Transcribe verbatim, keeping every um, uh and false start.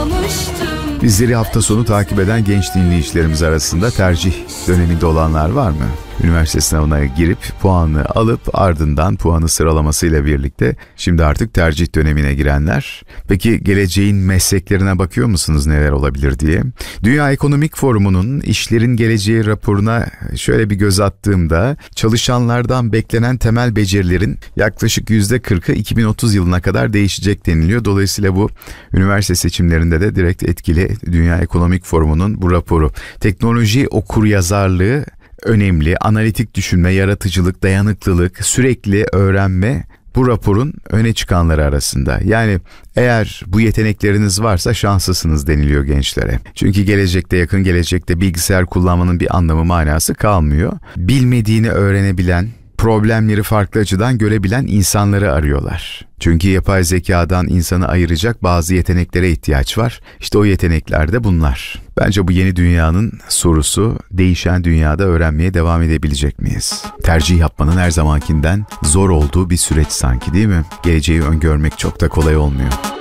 Bizleri hafta sonu takip eden genç dinleyicilerimiz arasında tercih döneminde olanlar var mı? Üniversite sınavına girip puanını alıp ardından puanı sıralamasıyla birlikte şimdi artık tercih dönemine girenler. Peki geleceğin mesleklerine bakıyor musunuz neler olabilir diye? Dünya Ekonomik Forumu'nun işlerin geleceği raporuna şöyle bir göz attığımda çalışanlardan beklenen temel becerilerin yaklaşık yüzde kırkı iki bin otuz yılına kadar değişecek deniliyor. Dolayısıyla bu üniversite seçimlerinde de direkt etkili Dünya Ekonomik Forumu'nun bu raporu. Teknoloji okuryazarlığı önemli, analitik düşünme, yaratıcılık, dayanıklılık, sürekli öğrenme bu raporun öne çıkanları arasında. Yani eğer bu yetenekleriniz varsa şanslısınız deniliyor gençlere. Çünkü gelecekte, yakın gelecekte bilgisayar kullanmanın bir anlamı, manası kalmıyor. Bilmediğini öğrenebilen, problemleri farklı açıdan görebilen insanları arıyorlar. Çünkü yapay zekadan insanı ayıracak bazı yeteneklere ihtiyaç var. İşte o yetenekler de bunlar. Bence bu yeni dünyanın sorusu, değişen dünyada öğrenmeye devam edebilecek miyiz? Tercih yapmanın her zamankinden zor olduğu bir süreç sanki, değil mi? Geleceği öngörmek çok da kolay olmuyor.